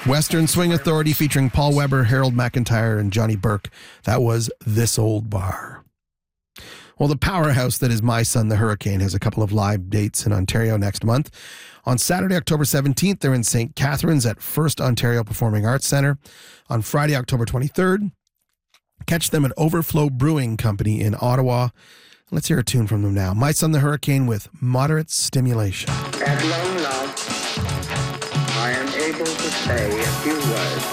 Western Swing Authority featuring Paul Weber, Harold McIntyre, and Johnny Burke. That was This Old Bar. Well, the powerhouse that is My Son the Hurricane has a couple of live dates in Ontario next month. On Saturday, October 17th, they're in St. Catharines at First Ontario Performing Arts Centre. On Friday, October 23rd, catch them at Overflow Brewing Company in Ottawa. Let's hear a tune from them now. My Son the Hurricane with Moderate Stimulation. At long last, I am able to say a few words.